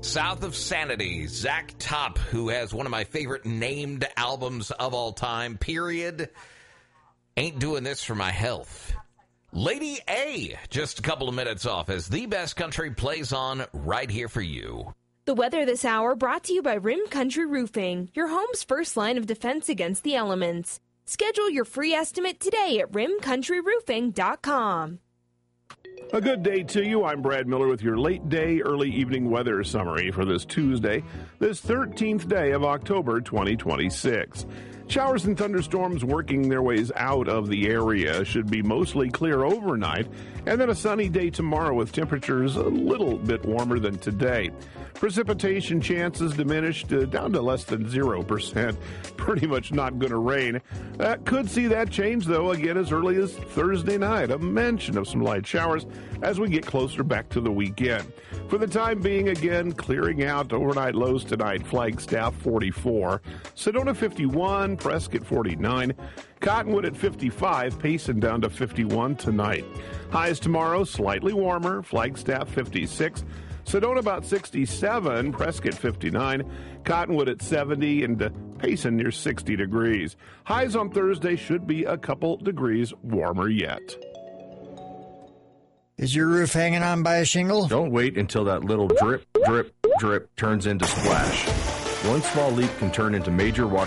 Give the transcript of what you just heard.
South of Sanity, Zach Top, who has one of my favorite named albums of all time, period. Ain't doing this for my health. Lady A, just a couple of minutes off as the best country plays on right here for you. The weather this hour brought to you by Rim Country Roofing, your home's first line of defense against the elements. Schedule your free estimate today at rimcountryroofing.com. A good day to you. I'm Brad Miller with your late day, early evening weather summary for this Tuesday, this 13th day of October 2026. Showers and thunderstorms working their ways out of the area. Should be mostly clear overnight, and then a sunny day tomorrow with temperatures a little bit warmer than today. Precipitation chances diminished down to less than 0%. Pretty much not going to rain. Could see that change, though, again as early as Thursday night. A mention of some light showers as we get closer back to the weekend. For the time being, again, clearing out overnight lows tonight. Flagstaff 44, Sedona 51, Prescott 49, Cottonwood at 55, Payson down to 51 tonight. Highs tomorrow, slightly warmer, Flagstaff 56, Sedona about 67, Prescott 59, Cottonwood at 70, and Payson near 60 degrees. Highs on Thursday should be a couple degrees warmer yet. Is your roof hanging on by a shingle? Don't wait until that little drip, drip, drip turns into splash. One small leak can turn into major water